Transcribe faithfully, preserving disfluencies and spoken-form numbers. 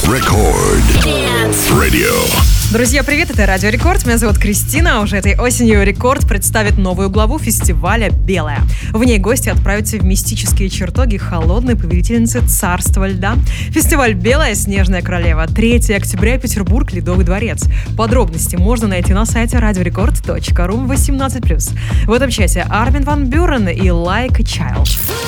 Record Radio. Друзья, привет, это Радио Рекорд, меня зовут Кристина. Уже этой осенью Рекорд представит новую главу фестиваля «Белая». В ней гости отправятся в мистические чертоги холодной повелительницы царства льда. Фестиваль «Белая. Снежная королева». третьего октября, Петербург, Ледовый дворец. Подробности можно найти на сайте радиорекорд точка ру восемнадцать плюс. В этом часе Армин ван Бюрен и Like a Child.